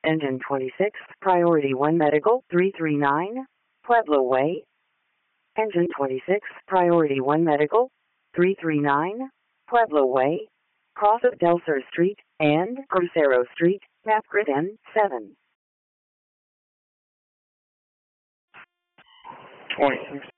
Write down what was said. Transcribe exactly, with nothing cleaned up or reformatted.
Engine twenty-six, Priority one Medical, three three nine, Pueblo Way. Engine twenty-six, Priority one Medical, three three nine, Pueblo Way, cross of Del Sur Street and Crucero Street, map grid N seven. twenty-six